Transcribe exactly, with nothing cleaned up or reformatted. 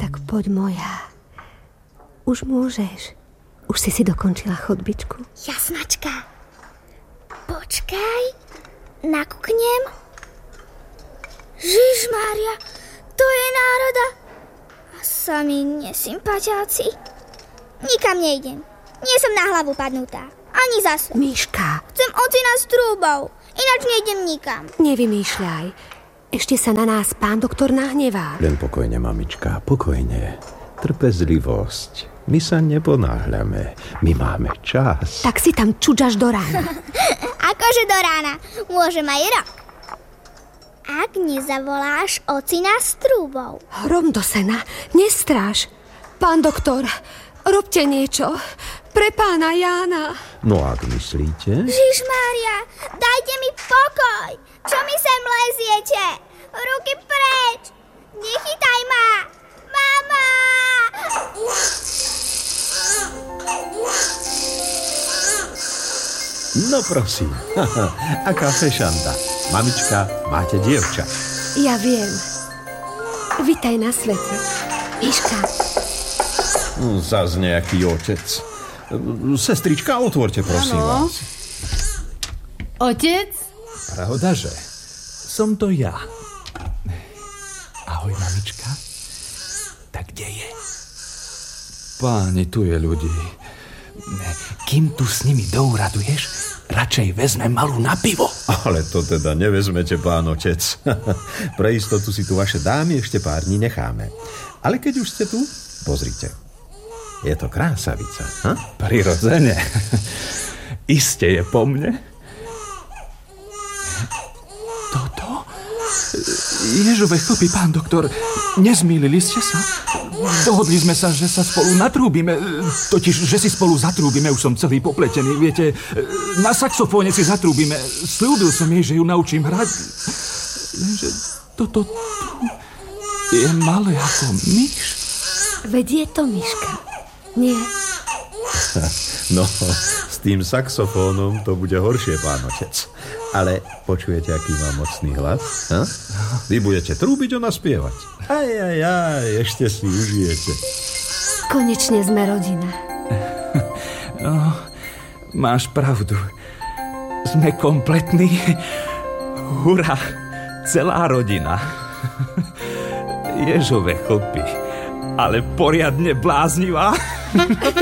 Tak poď moja. Už môžeš. Už si si dokončila chodbičku. Jasnačka. Počkaj. Nakuknem. Žižmária, to je národa. A sami nesympatiáci. Nikam nejdem. Nie som na hlavu padnutá. Ani zase. Miška. Chcem ocina s trúbou. Ináč nejdem nikam. Nevymýšľaj. Ešte sa na nás pán doktor nahnevá. Len pokojne, mamička, pokojne. Trpezlivosť. My sa neponáhľame. My máme čas. Tak si tam čudžaš do rána. Akože do rána. Môžem aj rok. Ak nezavoláš ocina s trúbou. Hrom do sena. Nestráž. Pán doktor, robte niečo. Pre pána Jána. No ak myslíte? Žižmária, dajte mi pokoj. Čo mi sem leziete? Ruky preč. Nechytaj ma. Mama. No prosím. Aká fešanda. Mamička, máte dievča. Ja viem. Vitaj na svete. Miška. Zas nejaký otec. Sestrička, otvorte, prosím ano. vás. Otec? Pravdaže, som to ja. Ahoj, mamička. Tak kde je? Páni, tu je ľudí. Kým tu s nimi douraduješ, radšej vezme malú na pivo. Ale to teda nevezmete, pán otec. Pre istotu si tu vaše dámy ešte pár dní necháme. Ale keď už ste tu, pozrite. Je to krásavica, ha? Prirodzene. Iste je po mne. Toto? Ježové chlpy, pán doktor, nezmýlili ste sa? Dohodli sme sa, že sa spolu natrúbime. Totiž, že si spolu zatrúbime. Už som celý popletený, viete. Na saxofóne si zatrúbime. Sľúbil som jej, že ju naučím hrať. Lenže toto tu je malé ako myš. Veď je to Miška. Nie. No, s tým saxofónom to bude horšie, pán otec. Ale počujete, aký má mocný hlas? Ha? Vy budete trúbiť, ona spievať. Aj, aj, aj, ešte si užijete. Konečne sme rodina. No, máš pravdu. Sme kompletní. Hurá, celá rodina. Ježové chlpy, ale poriadne bláznivá.